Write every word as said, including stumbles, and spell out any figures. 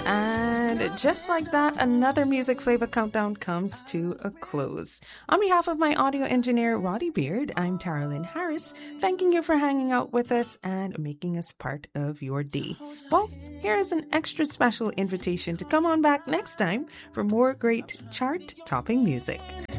And just like that, another Music Flavor Countdown comes to a close. On behalf of my audio engineer, Roddy Beard, I'm Taralyn Harris, thanking you for hanging out with us and making us part of your day. Well, here is an extra special invitation to come on back next time for more great chart-topping music.